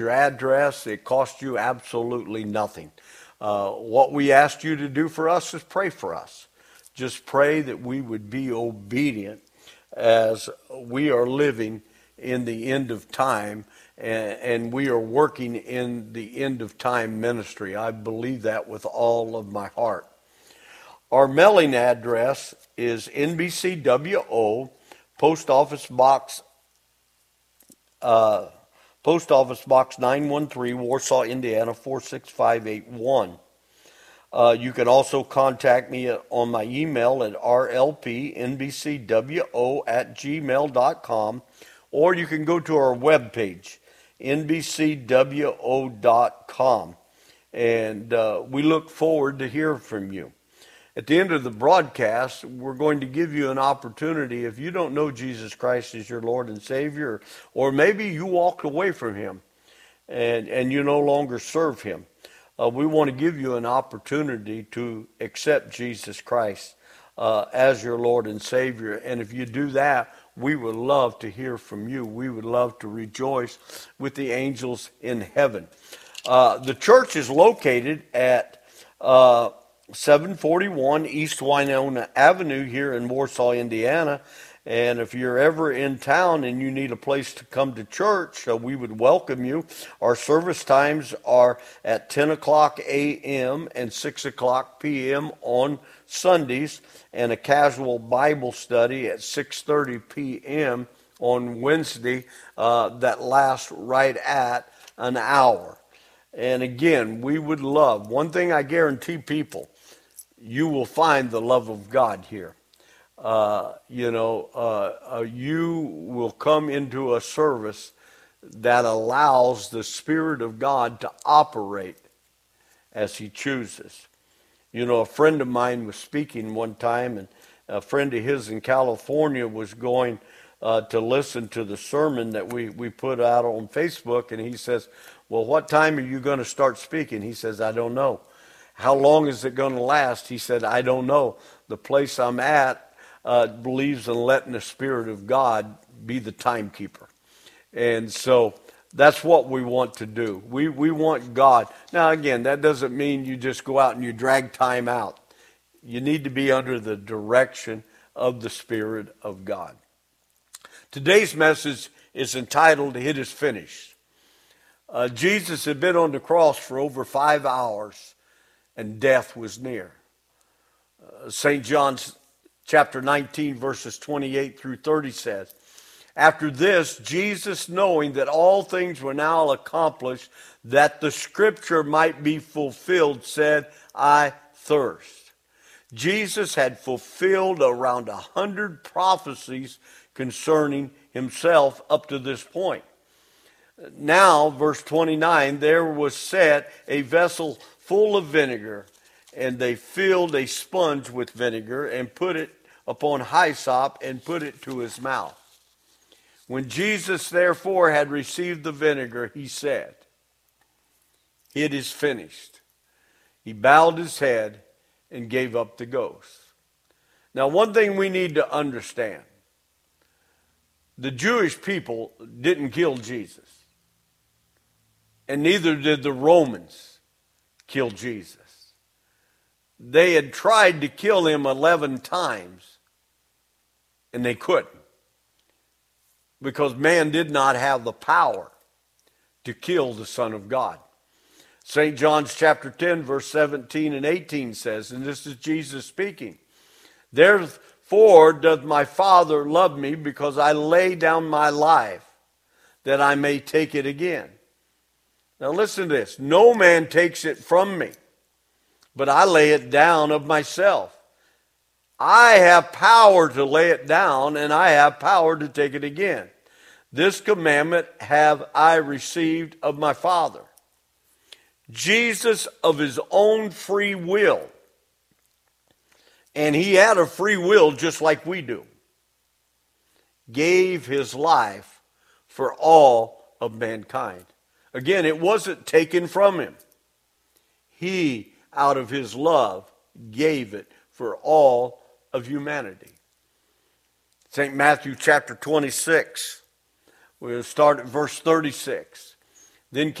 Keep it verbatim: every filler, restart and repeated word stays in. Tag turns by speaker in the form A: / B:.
A: your address. It costs you absolutely nothing. Uh, what we asked you to do for us is pray for us. Just pray that we would be obedient as we are living in the end of time, and, and we are working in the end of time ministry. I believe that with all of my heart. Our mailing address is N B C W O, Post Office Box uh, Post Office Box nine one three, Warsaw, Indiana four six five eight one. Uh, you can also contact me on my email at r l p n b c w o at gmail dot com, or you can go to our webpage, n b c w o dot com, and uh, we look forward to hearing from you. At the end of the broadcast, we're going to give you an opportunity. If you don't know Jesus Christ as your Lord and Savior, or maybe you walked away from Him and, and you no longer serve Him, uh, we want to give you an opportunity to accept Jesus Christ uh, as your Lord and Savior. And if you do that, we would love to hear from you. We would love to rejoice with the angels in heaven. Uh, the church is located at Uh, seven forty-one East Winona Avenue here in Warsaw, Indiana. And if you're ever in town and you need a place to come to church, uh, we would welcome you. Our service times are at ten o'clock a m and six o'clock p m on Sundays, and a casual Bible study at six thirty p m on Wednesday uh, that lasts right at an hour. And again, we would love, one thing I guarantee people, you will find the love of God here. Uh, you know, uh, uh, you will come into a service that allows the Spirit of God to operate as He chooses. You know, a friend of mine was speaking one time, and a friend of his in California was going uh, to listen to the sermon that we, we put out on Facebook, and he says, well, what time are you going to start speaking? He says, I don't know. How long is it going to last? He said, I don't know. The place I'm at uh, believes in letting the Spirit of God be the timekeeper. And so that's what we want to do. We, we want God. Now, again, that doesn't mean you just go out and you drag time out. You need to be under the direction of the Spirit of God. Today's message is entitled, It Is Finished. Uh, Jesus had been on the cross for over five hours. And death was near. Uh, Saint John chapter nineteen, verses twenty-eight through thirty says, after this, Jesus, knowing that all things were now accomplished, that the scripture might be fulfilled, said, I thirst. Jesus had fulfilled around a hundred prophecies concerning himself up to this point. Now, verse twenty-nine, there was set a vessel full of vinegar, and they filled a sponge with vinegar and put it upon hyssop and put it to his mouth. When Jesus therefore had received the vinegar, he said, it is finished. He bowed his head and gave up the ghost. Now, one thing we need to understand, the Jewish people didn't kill Jesus, and neither did the Romans kill Jesus. They had tried to kill him eleven times, and they couldn't, because man did not have the power to kill the Son of God. Saint John's chapter ten, verse seventeen and eighteen says, and this is Jesus speaking, therefore doth my Father love me, because I lay down my life, that I may take it again. Now listen to this. No man takes it from me, but I lay it down of myself. I have power to lay it down, and I have power to take it again. This commandment have I received of my Father. Jesus, of his own free will, and he had a free will just like we do, gave his life for all of mankind. Again, it wasn't taken from him. He, out of his love, gave it for all of humanity. Saint Matthew chapter twenty-six, we'll start at verse thirty-six. Then